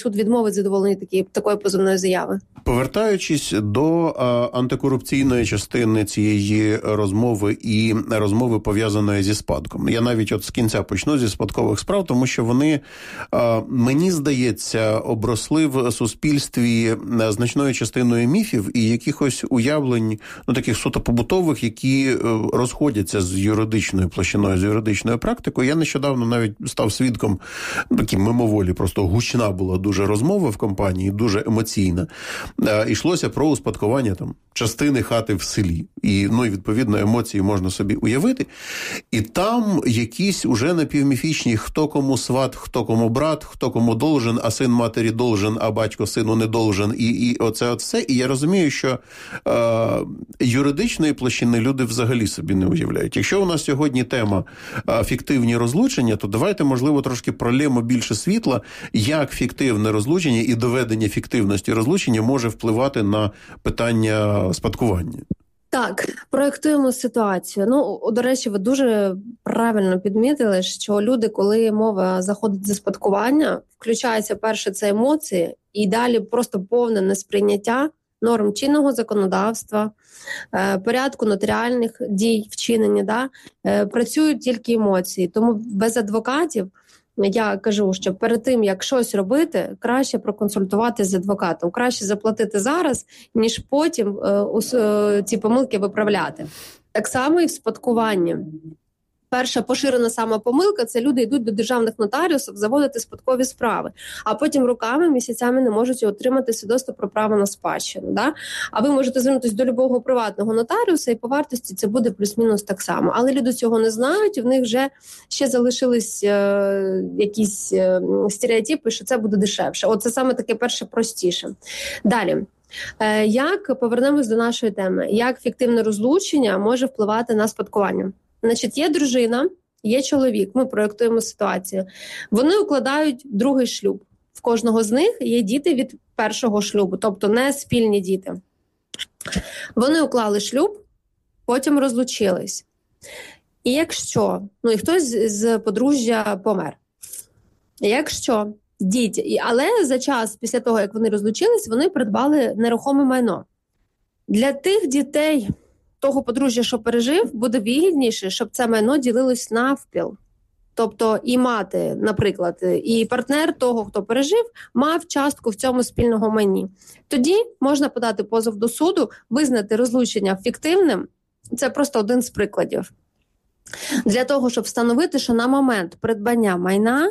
суд відмовить задоволення такої позовної заяви. Повертаючись до антикорупційної частини цієї розмови і розмови, пов'язаної зі спадком. Я навіть от з кінця почну зі спадкових справ, тому що вони, мені здається, обросли в суспільстві значною частиною міфів і якихось уявлень, таких суто побутових, які розходяться з юридичною площиною, з юридичною практикою. Я нещодавно навіть став свідком, такі мимоволі, просто гучна була дуже розмова в компанії, дуже емоційна. Йшлося про успадкування частини хати в селі. І відповідно, емоції можна собі уявити. І там якісь уже напівміфічні, хто кому сват, хто кому брат, хто кому должен, а син матері должен, а батько сину не должен. І оце все. І я розумію, що юридичної площини люди взагалі собі не уявляють. Якщо у нас сьогодні тема фіктивні розлучення, то давайте, можливо, трошки пролємо більше світла, як фіктивне розлучення і доведення фіктивності розлучення може впливати на питання спадкування. Так, проєктуємо ситуацію. До речі, ви дуже правильно підмітили, що люди, коли мова заходить зі спадкування, включаються перше це емоції, і далі просто повне несприйняття норм чинного законодавства, порядку нотаріальних дій, вчинення, працюють тільки емоції. Тому без адвокатів я кажу, що перед тим, як щось робити, краще проконсультуватися з адвокатом. Краще заплатити зараз, ніж потім ці помилки виправляти. Так само і в спадкуванні. Перша поширена сама помилка – це люди йдуть до державних нотаріусів заводити спадкові справи, а потім роками, місяцями не можуть отримати свідоцтво про право на спадщину. Да? А ви можете звернутися до любого приватного нотаріуса, і по вартості це буде плюс-мінус так само. Але люди цього не знають, і в них вже ще залишились якісь стереотипи, що це буде дешевше. Це саме таке перше простіше. Далі. Як, повернемось до нашої теми, як фіктивне розлучення може впливати на спадкування? Значить, є дружина, є чоловік, ми проєктуємо ситуацію. Вони укладають другий шлюб. В кожного з них є діти від першого шлюбу, тобто не спільні діти. Вони уклали шлюб, потім розлучились. І якщо, і хтось з подружжя помер. І якщо діти, але за час після того, як вони розлучились, вони придбали нерухоме майно. Для тих дітей того подружжя, що пережив, буде вигідніше, щоб це майно ділилось навпіл. Тобто і мати, наприклад, і партнер того, хто пережив, мав частку в цьому спільному майні. Тоді можна подати позов до суду, визнати розлучення фіктивним. Це просто один з прикладів. Для того, щоб встановити, що на момент придбання майна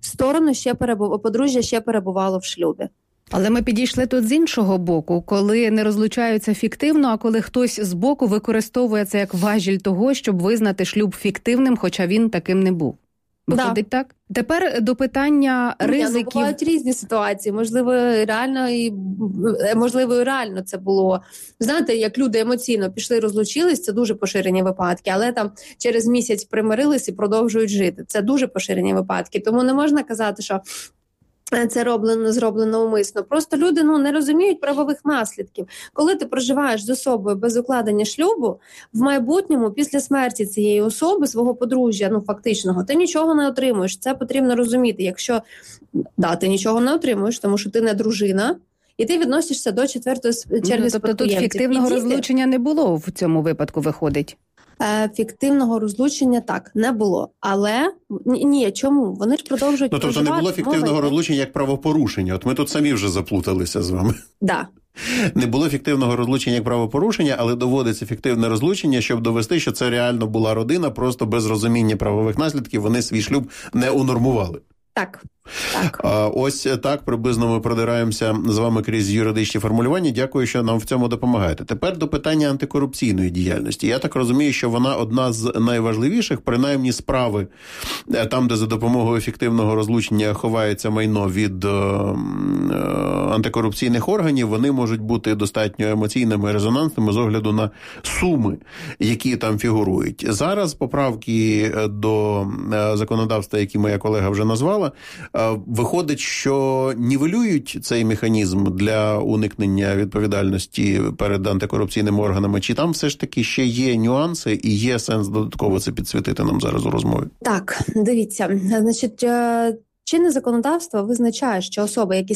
подружжя ще перебувало в шлюбі. Але ми підійшли тут з іншого боку, коли не розлучаються фіктивно, а коли хтось з боку використовує це як важіль того, щоб визнати шлюб фіктивним, хоча він таким не був. Виходить так? Тепер до питання ризиків. Бувають різні ситуації. Можливо, і реально це було. Знаєте, як люди емоційно пішли, розлучились, це дуже поширені випадки, але там через місяць примирились і продовжують жити. Це дуже поширені випадки. Тому не можна казати, що це зроблено умисно. Просто люди не розуміють правових наслідків. Коли ти проживаєш з особою без укладення шлюбу, в майбутньому, після смерті цієї особи, свого подружжя, фактичного, ти нічого не отримуєш. Це потрібно розуміти. Якщо, ти нічого не отримуєш, тому що ти не дружина, і ти відносишся до четвертої черги спадкоємців. Тобто тут фіктивного розлучення не було в цьому випадку, виходить? Фіктивного розлучення не було. Але ні, чому? Вони ж продовжують тобто не було фіктивного розлучення як правопорушення. От ми тут самі вже заплуталися з вами. Да. Не було фіктивного розлучення як правопорушення, але доводиться фіктивне розлучення, щоб довести, що це реально була родина, просто без розуміння правових наслідків вони свій шлюб не унормували. Так. Ось так приблизно ми продираємося з вами крізь юридичні формулювання. Дякую, що нам в цьому допомагаєте. Тепер до питання антикорупційної діяльності. Я так розумію, що вона одна з найважливіших, принаймні справи, там, де за допомогою фіктивного розлучення ховається майно від антикорупційних органів, вони можуть бути достатньо емоційними, резонансними з огляду на суми, які там фігурують. Зараз поправки до законодавства, які моя колега вже назвала, виходить, що нівелюють цей механізм для уникнення відповідальності перед антикорупційними органами, чи там все ж таки ще є нюанси і є сенс додатково це підсвітити нам зараз у розмові? Так, дивіться, чинне законодавство визначає, що особи, які